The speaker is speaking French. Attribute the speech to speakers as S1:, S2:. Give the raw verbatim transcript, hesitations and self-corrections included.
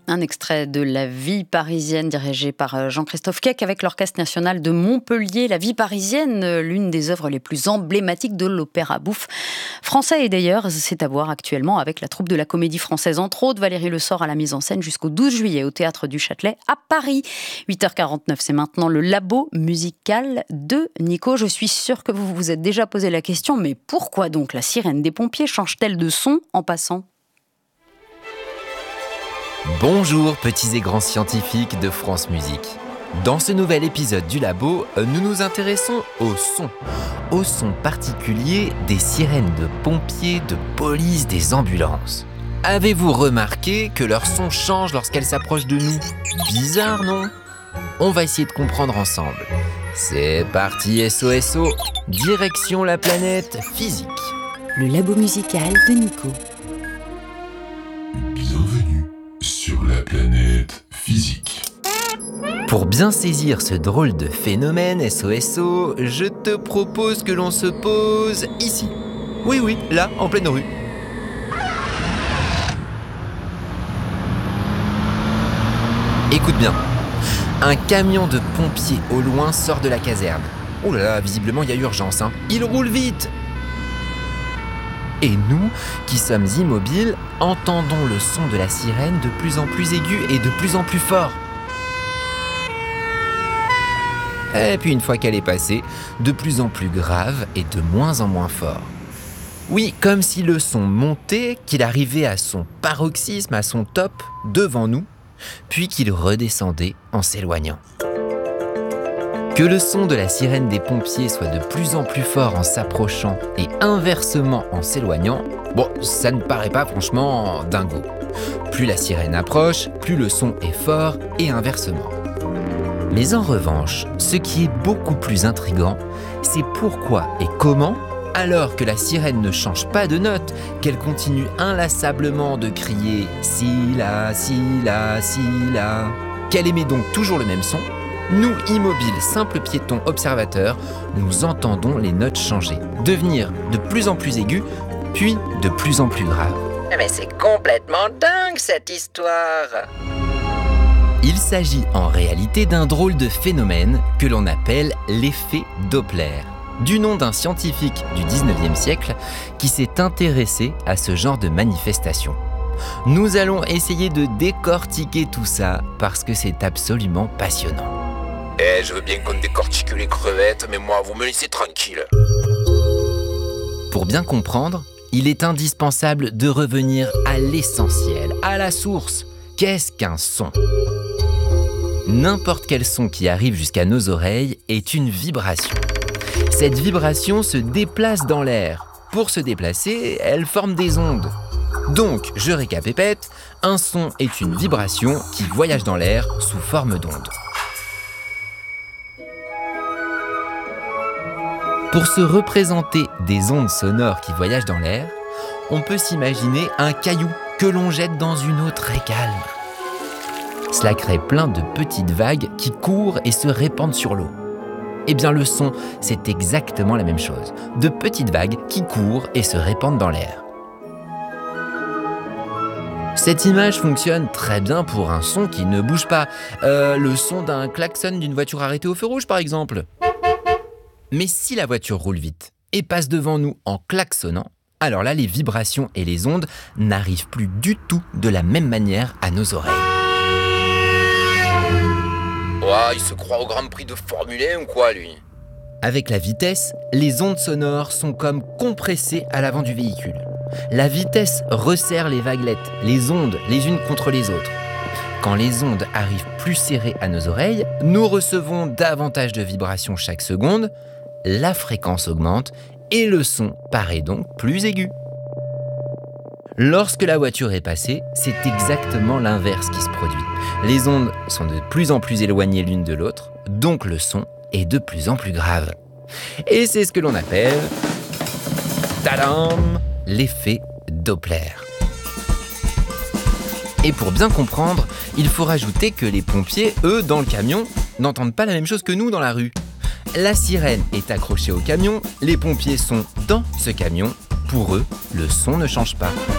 S1: Un extrait de La vie parisienne dirigé par Jean-Christophe Keck avec l'Orchestre national de Montpellier. La vie parisienne, l'une des œuvres les plus emblématiques de l'opéra bouffe français. Et d'ailleurs, c'est à voir actuellement avec la troupe de la Comédie Française, entre autres Valérie Le Sort à la mise en scène jusqu'au douze juillet au Théâtre du Châtelet à Paris. huit heures quarante-neuf, c'est maintenant le labo musical de Nico. Je suis sûre que vous vous êtes déjà posé la question, mais pourquoi donc la sirène des pompiers change-t-elle de son en passant ?
S2: Bonjour petits et grands scientifiques de France Musique. Dans ce nouvel épisode du Labo, nous nous intéressons au son. Au son particulier des sirènes de pompiers, de police, des ambulances. Avez-vous remarqué que leur son change lorsqu'elles s'approchent de nous ? Bizarre, non ? On va essayer de comprendre ensemble. C'est parti S O S O, direction la planète physique.
S3: Le Labo musical de Nico.
S4: Bienvenue sur la planète physique.
S2: Pour bien saisir ce drôle de phénomène S O S O, je te propose que l'on se pose ici. Oui, oui, là, en pleine rue. Écoute bien. Un camion de pompiers au loin sort de la caserne. Oh là là, visiblement il y a urgence, hein. Il roule vite. Et nous, qui sommes immobiles, entendons le son de la sirène de plus en plus aigu et de plus en plus fort. Et puis une fois qu'elle est passée, de plus en plus grave et de moins en moins fort. Oui, comme si le son montait, qu'il arrivait à son paroxysme, à son top, devant nous, puis qu'il redescendait en s'éloignant. Que le son de la sirène des pompiers soit de plus en plus fort en s'approchant et inversement en s'éloignant, bon, ça ne paraît pas franchement dingo. Plus la sirène approche, plus le son est fort et inversement. Mais en revanche, ce qui est beaucoup plus intriguant, c'est pourquoi et comment, alors que la sirène ne change pas de note, qu'elle continue inlassablement de crier « si la, si la, si la », qu'elle émet donc toujours le même son, nous, immobiles, simples piétons observateurs, nous entendons les notes changer, devenir de plus en plus aiguës, puis de plus en plus graves.
S5: Mais c'est complètement dingue cette histoire!
S2: Il s'agit en réalité d'un drôle de phénomène que l'on appelle l'effet Doppler, du nom d'un scientifique du dix-neuvième siècle qui s'est intéressé à ce genre de manifestation. Nous allons essayer de décortiquer tout ça parce que c'est absolument passionnant.
S6: Eh, je veux bien qu'on décortique les crevettes, mais moi, vous me laissez tranquille.
S2: Pour bien comprendre, il est indispensable de revenir à l'essentiel, à la source. Qu'est-ce qu'un son ? N'importe quel son qui arrive jusqu'à nos oreilles est une vibration. Cette vibration se déplace dans l'air. Pour se déplacer, elle forme des ondes. Donc, je récapépète, un son est une vibration qui voyage dans l'air sous forme d'onde. Pour se représenter des ondes sonores qui voyagent dans l'air, on peut s'imaginer un caillou que l'on jette dans une eau très calme. Cela crée plein de petites vagues qui courent et se répandent sur l'eau. Eh bien, le son, c'est exactement la même chose. De petites vagues qui courent et se répandent dans l'air. Cette image fonctionne très bien pour un son qui ne bouge pas. Euh, le son d'un klaxon d'une voiture arrêtée au feu rouge, par exemple. Mais si la voiture roule vite et passe devant nous en klaxonnant, alors là, les vibrations et les ondes n'arrivent plus du tout de la même manière à nos oreilles.
S6: Ouah, il se croit au Grand Prix de Formule un ou quoi, lui ?
S2: Avec la vitesse, les ondes sonores sont comme compressées à l'avant du véhicule. La vitesse resserre les vaguelettes, les ondes les unes contre les autres. Quand les ondes arrivent plus serrées à nos oreilles, nous recevons davantage de vibrations chaque seconde, la fréquence augmente et le son paraît donc plus aigu. Lorsque la voiture est passée, c'est exactement l'inverse qui se produit. Les ondes sont de plus en plus éloignées l'une de l'autre, donc le son est de plus en plus grave. Et c'est ce que l'on appelle... Tadam ! L'effet Doppler. Et pour bien comprendre, il faut rajouter que les pompiers, eux, dans le camion, n'entendent pas la même chose que nous dans la rue. La sirène est accrochée au camion, les pompiers sont dans ce camion. Pour eux, le son ne change pas.